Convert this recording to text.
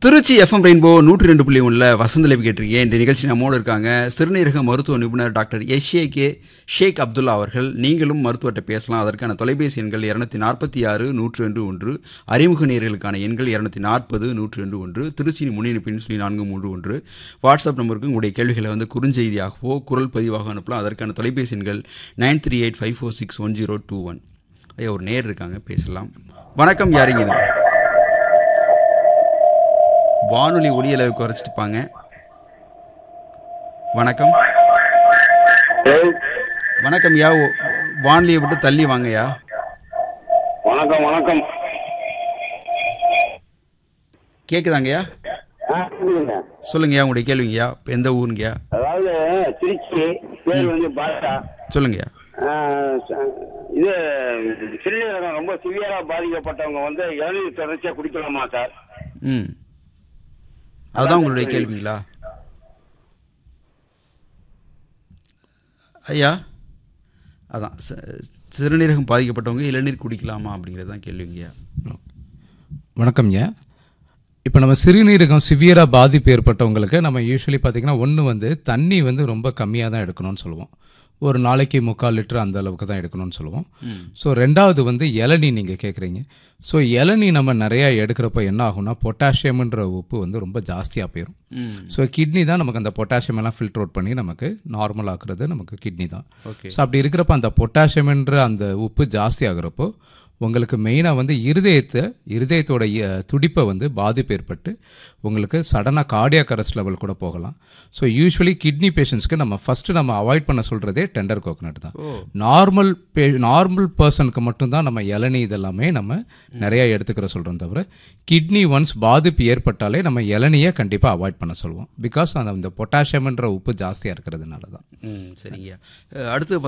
Trichy FM rainbow 102.1 வசந்தலைவு கேட்டிருக்கீங்க. இந்த நிகழ்ச்சி நம்மோடு இருக்காங்க சிறுநீரக மருத்துவ நிபுணர் டாக்டர் எஸ்ஏகே ஷேக் அப்துல்லா அவர்கள். நீங்களும் மருத்துவர்கிட்ட பேசலாம். அதற்கான தொலைபேசி எண்கள் 246-102-1, அறிமுக நேயர்களுக்கான எண்கள் 240-102-1, திருச்சியின் முன்னிணைப்பின் 431. வாட்ஸ்அப் நம்பருக்கு உங்களுடைய கேள்விகளை வந்து குறுஞ்செய்தியாகவோ குரல் பதிவாக அனுப்பலாம். அதற்கான தொலைபேசி எண்கள் 9385461021. ஐயா, ஒரு நேயர் இருக்காங்க, பேசலாம். வணக்கம், யாருங்க இது? வானொலி ஒலியளவு குறைச்சிட்டுப்பாங்க. வணக்கம். வணக்கம் யா, வானொலியை விட்டு தள்ளி வாங்கயா. வணக்கம் வணக்கம். கேக்குதாங்கய்யா? சொல்லுங்கய்யா, உங்களுடைய கேள்விங்கய்யா. எந்த ஊருங்கய்யா? அதாவது திருச்சி, பேர் வந்து பாஷா. சொல்லுங்கய்யா. இது சிறுநீரகம் ரொம்ப சிவியரா பாதிக்கப்பட்டவங்க வந்து இளநீர் தொடர்ச்சியா குடிக்கலாமா சார்? அதுதான் உங்களுடைய கேள்விங்களா ஐயா? அதான் சிறுநீரகம் பாதிக்கப்பட்டவங்க இளநீர் குடிக்கலாமா அப்படிங்கிறது தான் கேள்விங்கய்யா. வணக்கம்யா. இப்போ நம்ம சிறுநீரகம் சிவியராக பாதிப்பு ஏற்பட்டவங்களுக்கு நம்ம யூஸ்வலி பார்த்திங்கன்னா ஒன்று வந்து தண்ணி வந்து ரொம்ப கம்மியாக தான் எடுக்கணும்னு சொல்லுவோம். ஒரு நாளைக்கு 3/4 லிட்டர் அந்த அளவுக்கு தான் எடுக்கணும்னு சொல்லுவோம். ஸோ ரெண்டாவது வந்து இளநீ நீங்கள் கேட்குறீங்க. ஸோ இளநீ நம்ம நிறையா எடுக்கிறப்போ என்ன ஆகும்னா பொட்டாசியம்ன்ற உப்பு வந்து ரொம்ப ஜாஸ்தியாக போயிடும். ஸோ கிட்னி தான் நமக்கு அந்த பொட்டாசியம் எல்லாம் ஃபில்டர் அவுட் பண்ணி நமக்கு நார்மல் ஆக்குறது நமக்கு கிட்னி தான். ஸோ அப்படி இருக்கிறப்ப அந்த பொட்டாசியம்ன்ற அந்த உப்பு ஜாஸ்தி ஆகுறப்போ உங்களுக்கு மெயினாக வந்து இருதயத்தோட துடிப்பை வந்து பாதிப்பு ஏற்பட்டு உங்களுக்கு சடனாக கார்டியாக் அரெஸ்ட் லெவல் கூட போகலாம். ஸோ யூஸ்வலி கிட்னி பேஷண்ட்ஸ்க்கு நம்ம ஃபஸ்ட்டு நம்ம அவாய்ட் பண்ண சொல்கிறதே டெண்டர் கோகனட் தான். நார்மல் பர்சனுக்கு மட்டும்தான் நம்ம இளநீ இதெல்லாமே நம்ம நிறையா எடுத்துக்கிற சொல்கிறோம். தவிர கிட்னி ஒன்ஸ் பாதிப்பு ஏற்பட்டாலே நம்ம இளநியை கண்டிப்பாக அவாய்ட் பண்ண சொல்லுவோம். பிகாஸ் அந்த பொட்டாசியம்ன்ற உப்பு ஜாஸ்தியாக இருக்கிறதுனால தான். சரிங்க. அடுத்து